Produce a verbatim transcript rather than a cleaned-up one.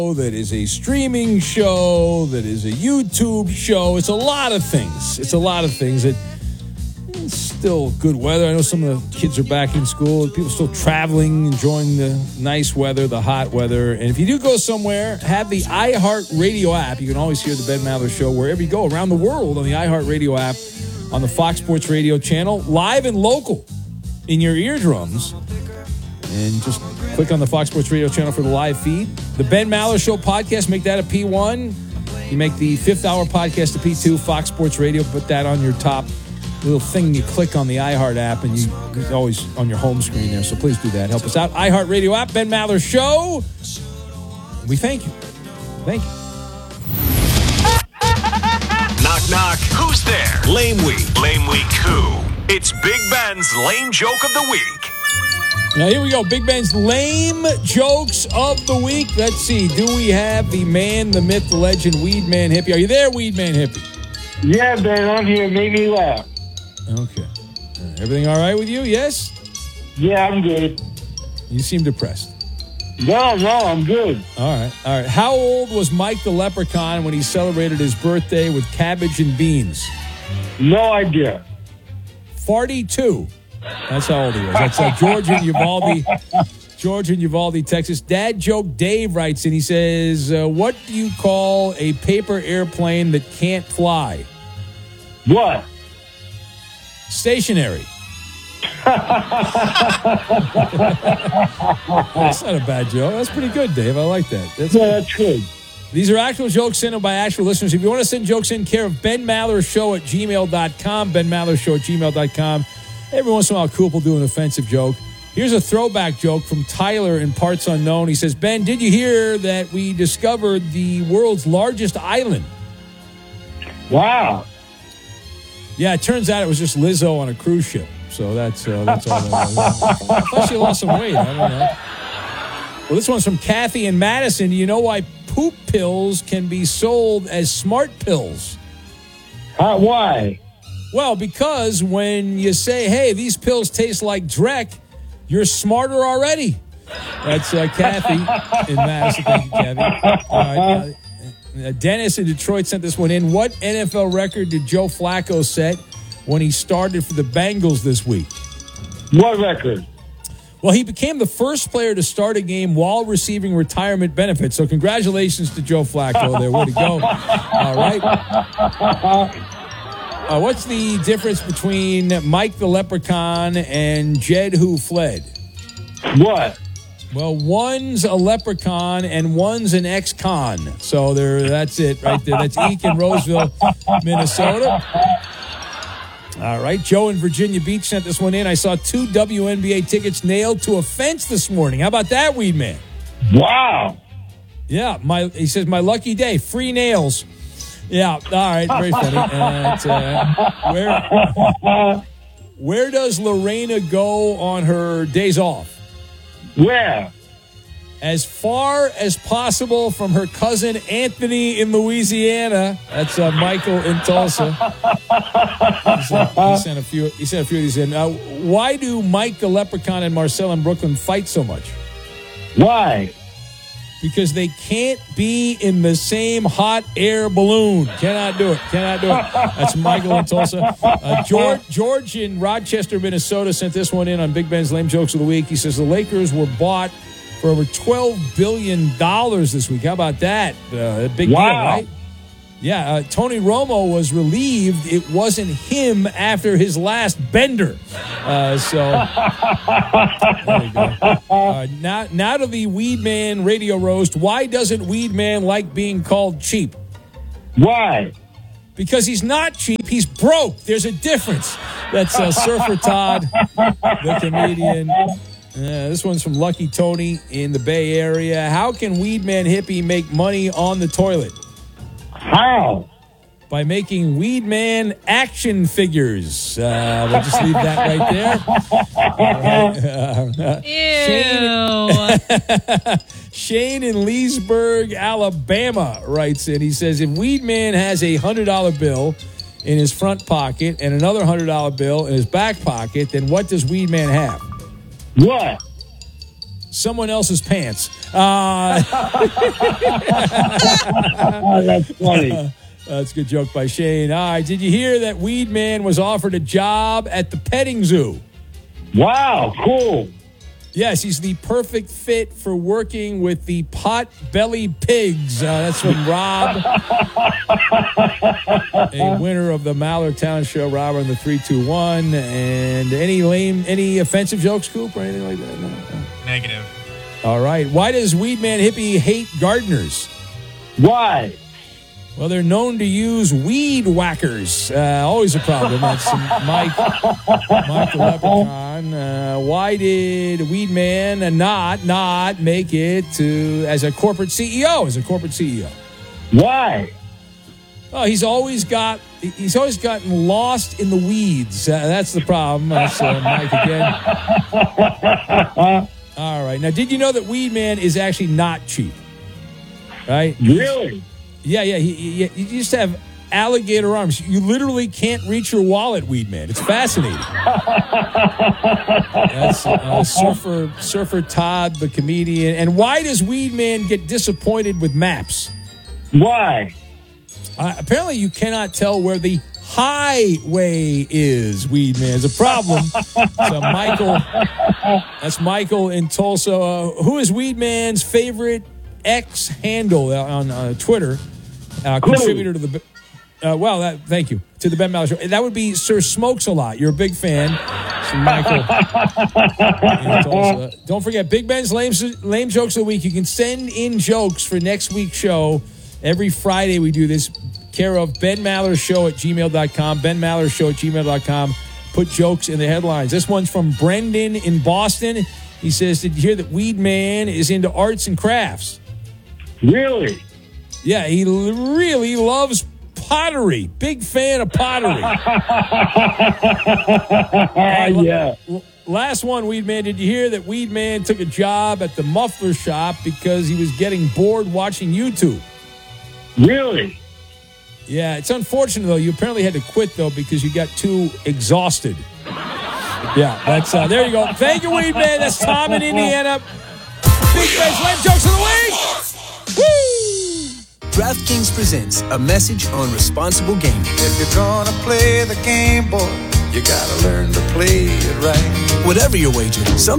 that is a streaming show, that is a YouTube show. It's a lot of things. It's a lot of things. It, it's still good weather. I know some of the kids are back in school. People still traveling, enjoying the nice weather, the hot weather. And if you do go somewhere, have the iHeartRadio app. You can always hear the Ben Maller Show wherever you go around the world on the iHeartRadio app, on the Fox Sports Radio channel, live and local in your eardrums. And just click on the Fox Sports Radio channel for the live feed. The Ben Maller Show podcast, make that a P one. You make the fifth hour podcast a P two. Fox Sports Radio, put that on your top little thing. You click on the iHeart app, and you it's always on your home screen there. So please do that. Help us out. iHeartRadio app, Ben Maller Show. We thank you. Thank you. Knock, knock. Who's there? Lame Week. Lame Week who? It's Big Ben's Lame Joke of the Week. Now, here we go. Big Ben's lame jokes of the week. Let's see. Do we have the man, the myth, the legend, Weed Man Hippie? Are you there, Weed Man Hippie? Yeah, Ben, I'm here. Make me laugh. Okay. Everything all right with you? Yes? Yeah, I'm good. You seem depressed. No, no, I'm good. All right. All right. How old was Mike the Leprechaun when he celebrated his birthday with cabbage and beans? No idea. forty-two. That's how old he was. That's uh, George in Uvalde, George in Uvalde, Texas. Dad joke Dave writes in. He says, uh, what do you call a paper airplane that can't fly? What? Stationary. That's not a bad joke. That's pretty good, Dave. I like that. That's yeah, that's good. These are actual jokes sent in by actual listeners. If you want to send jokes in, care of Ben Maller Show at gmail dot com, Ben Maller Show at gmail dot com. Every once in a while, Coop will do an offensive joke. Here's a throwback joke from Tyler in Parts Unknown. He says, Ben, did you hear that we discovered the world's largest island? Wow. Yeah, it turns out it was just Lizzo on a cruise ship. So that's uh, that's all that was. I thought she lost some weight. I don't know. Well, this one's from Kathy in Madison. Do you know why poop pills can be sold as smart pills? Uh, why? Well, because when you say, hey, these pills taste like Drek, you're smarter already. That's uh, Kathy in Madison. Thank you, Kathy. All right, uh, Dennis in Detroit sent this one in. What N F L record did Joe Flacco set when he started for the Bengals this week? What record? Well, he became the first player to start a game while receiving retirement benefits. So congratulations to Joe Flacco there. Way to go. All right. Uh, what's the difference between Mike the Leprechaun and Jed Who Fled? What? Well, one's a leprechaun and one's an ex-con. So there, that's it right there. That's Eek in Roseville, Minnesota. All right. Joe in Virginia Beach sent this one in. I saw two W N B A tickets nailed to a fence this morning. How about that, Weed Man? Wow. Yeah. My he says, my lucky day. Free nails. Yeah, all right, very funny. And, uh, where, where does Lorena go on her days off? Where? As far as possible from her cousin Anthony in Louisiana. That's uh, Michael in Tulsa. He's, uh, he sent a few. He sent a few of these in. Uh, why do Mike the Leprechaun and Marcel in Brooklyn fight so much? Why? Because they can't be in the same hot air balloon. Cannot do it. Cannot do it. That's Michael in Tulsa. Uh, George, George in Rochester, Minnesota sent this one in on Big Ben's Lame Jokes of the Week. He says the Lakers were bought for over twelve billion dollars this week. How about that? Uh, a big wow. deal, right? Yeah, uh, Tony Romo was relieved it wasn't him after his last bender. Uh, so, there you go. Uh, now, now to the Weed Man radio roast. Why doesn't Weed Man like being called cheap? Why? Because he's not cheap. He's broke. There's a difference. That's uh, Surfer Todd, the comedian. Uh, this one's from Lucky Tony in the Bay Area. How can Weed Man Hippie make money on the toilet? How? By making Weed Man action figures. Uh, we'll just leave that right there. Uh, uh, Shane, Shane in Leesburg, Alabama writes in. He says, if Weed Man has a one hundred dollar bill in his front pocket and another one hundred dollar bill in his back pocket, then what does Weed Man have? What? someone else's pants. Uh, Oh, that's funny. that's a good joke by Shane. All right, did you hear that Weed Man was offered a job at the petting zoo? Wow, cool. Yes, he's the perfect fit for working with the pot-belly pigs. Uh, that's from Rob, a winner of the Mallard Town Show. Rob on the three two one. And any lame, any offensive jokes, Coop, or anything like that? No, no. Negative. All right. Why does Weed Man Hippie hate gardeners? Why? Well, they're known to use weed whackers. Uh, always a problem. That's Mike, Mike the Leprechaun. Uh, why did Weed Man not not make it to as a corporate C E O? As a corporate C E O. Why? Oh, he's always got. He's always gotten lost in the weeds. Uh, that's the problem. That's uh, Mike again. All right. Now, did you know that Weed Man is actually not cheap? Right? Really? Yeah, yeah. He, he, he used to have alligator arms. You literally can't reach your wallet, Weed Man. It's fascinating. That's uh, Surfer, Surfer Todd, the comedian. And why does Weed Man get disappointed with maps? Why? Uh, apparently, you cannot tell where the highway is, Weed Man. It's a problem. So Michael, that's Michael in Tulsa. Uh, who is Weed Man's favorite X handle on uh, Twitter? Uh, contributor to the, uh, well, that, thank you, to the Ben Maller Show. That would be Sir Smokes a Lot. You're a big fan. So Michael. in Tulsa. Don't forget, Big Ben's lame, lame Jokes of the Week. You can send in jokes for next week's show. Every Friday we do this. Care of Ben Maller Show at gmail dot com. Ben Maller Show at gmail dot com. Put jokes in the headlines. This one's from Brendan in Boston. He says, did you hear that Weed Man is into arts and crafts? Really? Yeah, he l- really loves pottery. Big fan of pottery. uh, Yeah. l- last one, Weed Man. Did you hear that Weed Man took a job at the muffler shop because he was getting bored watching YouTube? Really? Yeah, it's unfortunate, though. You apparently had to quit, though, because you got too exhausted. Yeah, that's, uh, there you go. Thank you, Weed Man. That's Tom in Indiana. Big Ben's Lame Jokes of the Week. Woo! DraftKings presents a message on responsible gaming. If you're gonna play the game, boy, you gotta learn to play it right. Whatever your wager, some